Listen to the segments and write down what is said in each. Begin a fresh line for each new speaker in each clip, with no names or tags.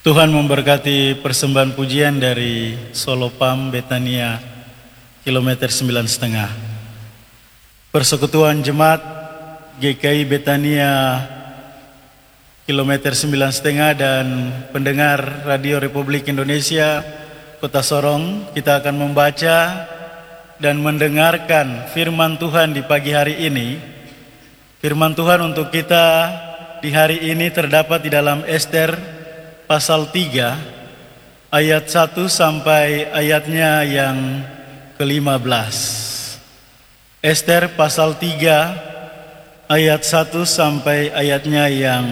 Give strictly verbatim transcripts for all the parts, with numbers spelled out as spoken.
Tuhan memberkati persembahan pujian dari Solo Pam Betania kilometer sembilan setengah. Persekutuan Jemaat G K I Betania kilometer sembilan setengah dan pendengar Radio Republik Indonesia Kota Sorong, kita akan membaca dan mendengarkan firman Tuhan di pagi hari ini. Firman Tuhan untuk kita di hari ini terdapat di dalam Ester pasal tiga ayat satu sampai ayatnya yang kelima belas. Ester pasal tiga ayat satu sampai ayatnya yang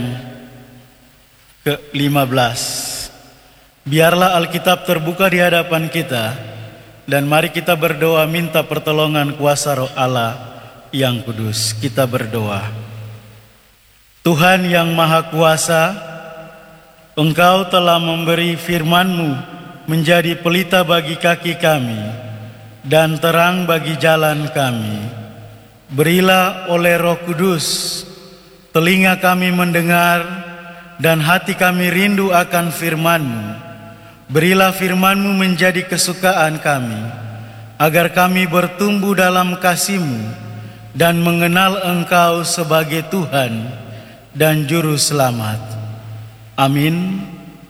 kelima belas. Biarlah Alkitab terbuka di hadapan kita, dan mari kita berdoa minta pertolongan kuasa Roh Allah yang kudus. Kita berdoa. Tuhan yang Maha Kuasa, Engkau telah memberi firman-Mu menjadi pelita bagi kaki kami dan terang bagi jalan kami. Berilah oleh Roh Kudus telinga kami mendengar dan hati kami rindu akan firman-Mu. Berilah firman-Mu menjadi kesukaan kami, agar kami bertumbuh dalam kasih-Mu dan mengenal Engkau sebagai Tuhan dan Juru Selamat. Amin.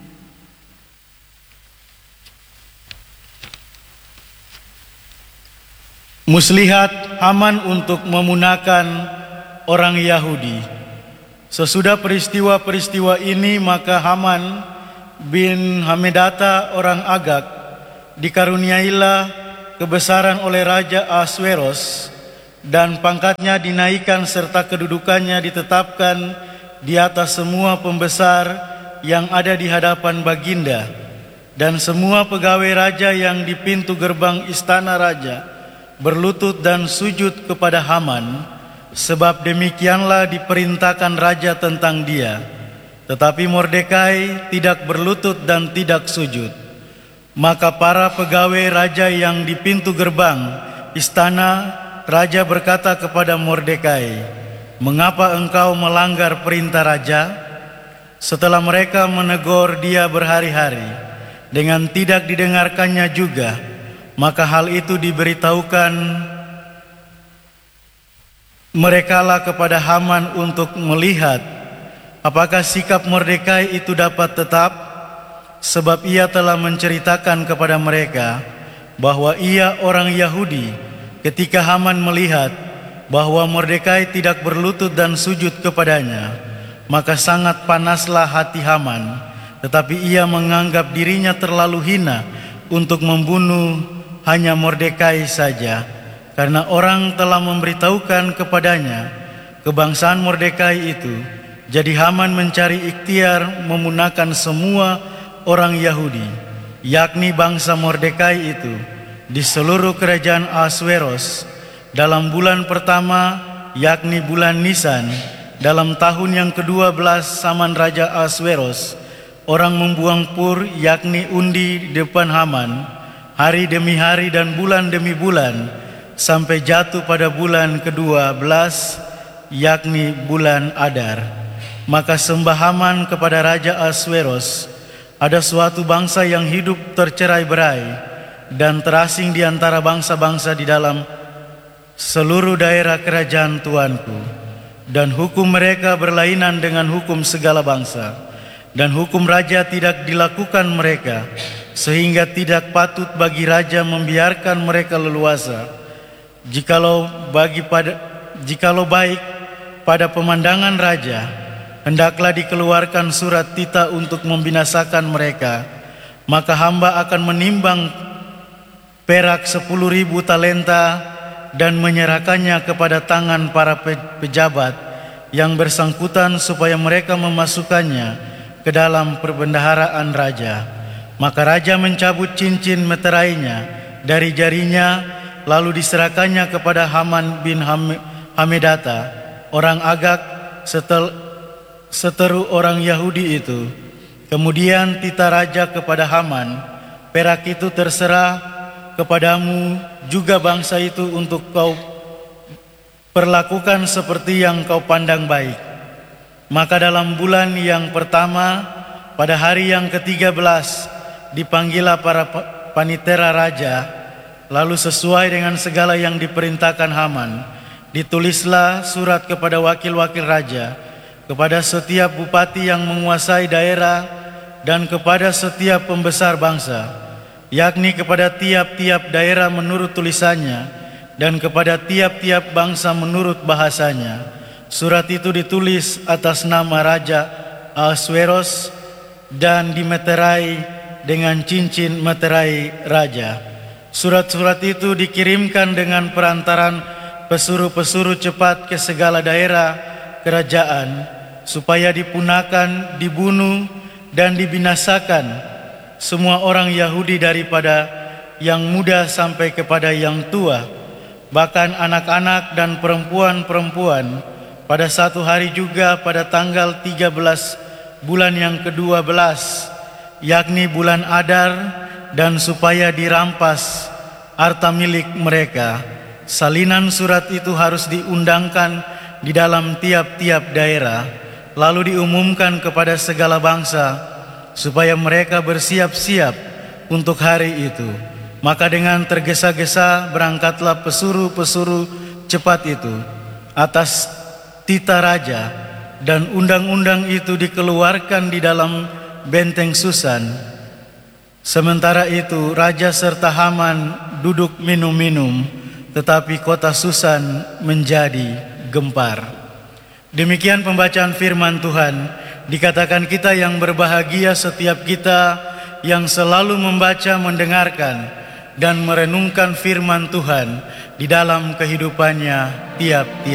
Muslihat Haman untuk memunahkan orang Yahudi. Sesudah peristiwa-peristiwa ini, maka Haman bin Hamedata orang Agag dikaruniailah kebesaran oleh Raja Ahasweros, dan pangkatnya dinaikkan serta kedudukannya ditetapkan di atas semua pembesar yang ada di hadapan baginda, dan semua pegawai raja yang di pintu gerbang istana raja berlutut dan sujud kepada Haman, sebab demikianlah diperintahkan raja tentang dia. Tetapi Mordekai tidak berlutut dan tidak sujud. Maka para pegawai raja yang di pintu gerbang istana raja berkata kepada Mordekai, "Mengapa engkau melanggar perintah raja?" Setelah mereka menegur dia berhari-hari dengan tidak didengarkannya juga, maka hal itu diberitahukan merekalah kepada Haman untuk melihat apakah sikap Mordekai itu dapat tetap, sebab ia telah menceritakan kepada mereka bahwa ia orang Yahudi. Ketika Haman melihat bahwa Mordekai tidak berlutut dan sujud kepadanya, maka sangat panaslah hati Haman, tetapi ia menganggap dirinya terlalu hina untuk membunuh hanya Mordekai saja, karena orang telah memberitahukan kepadanya kebangsaan Mordekai itu. Jadi Haman mencari ikhtiar memunahkan semua orang Yahudi, yakni bangsa Mordekai itu, di seluruh kerajaan Ahasweros dalam bulan pertama, yakni bulan Nisan, dalam tahun yang kedua belas zaman Raja Ahasweros. Orang membuang pur, yakni undi di depan Haman, hari demi hari dan bulan demi bulan, sampai jatuh pada bulan kedua belas, yakni bulan Adar. Maka sembah Haman kepada Raja Ahasweros, ada suatu bangsa yang hidup tercerai-berai dan terasing di antara bangsa-bangsa di dalam seluruh daerah kerajaan Tuanku. Dan hukum mereka berlainan dengan hukum segala bangsa, dan hukum raja tidak dilakukan mereka, sehingga tidak patut bagi raja membiarkan mereka leluasa. Jikalau bagi pada jikalau baik pada pemandangan raja, hendaklah dikeluarkan surat titah untuk membinasakan mereka. Maka hamba akan menimbang perak sepuluh ribu talenta dan menyerahkannya kepada tangan para pejabat yang bersangkutan supaya mereka memasukkannya ke dalam perbendaharaan raja. Maka raja mencabut cincin meterainya dari jarinya, lalu diserahkannya kepada Haman bin Hamedata orang Agag, setel, seteru orang Yahudi itu. Kemudian titah raja kepada Haman, "Perak itu terserah kepadamu juga bangsa itu untuk kau perlakukan seperti yang kau pandang baik." Maka dalam bulan yang pertama Pada hari yang ketiga belas dipanggillah para panitera raja, lalu sesuai dengan segala yang diperintahkan Haman, ditulislah surat kepada wakil-wakil raja, kepada setiap bupati yang menguasai daerah, dan kepada setiap pembesar bangsa, yakni kepada tiap-tiap daerah menurut tulisannya, dan kepada tiap-tiap bangsa menurut bahasanya. Surat itu ditulis atas nama Raja Ahasweros dan dimeterai dengan cincin meterai raja. Surat-surat itu dikirimkan dengan perantaran pesuruh-pesuruh cepat ke segala daerah kerajaan, supaya dipunahkan, dibunuh, dan dibinasakan semua orang Yahudi daripada yang muda sampai kepada yang tua, bahkan anak-anak dan perempuan-perempuan. Pada satu hari juga pada tanggal tiga belas bulan yang kedua belas, yakni bulan Adar, dan supaya dirampas harta milik mereka. Salinan surat itu harus diundangkan di dalam tiap-tiap daerah, lalu diumumkan kepada segala bangsa, supaya mereka bersiap-siap untuk hari itu. Maka dengan tergesa-gesa berangkatlah pesuruh-pesuruh cepat itu atas tita raja, dan undang-undang itu dikeluarkan di dalam benteng Susan. Sementara itu raja serta Haman duduk minum-minum, tetapi kota Susan menjadi gempar. Demikian pembacaan firman Tuhan. Dikatakan kita yang berbahagia setiap kita yang selalu membaca, mendengarkan, dan merenungkan firman Tuhan di dalam kehidupannya tiap-tiap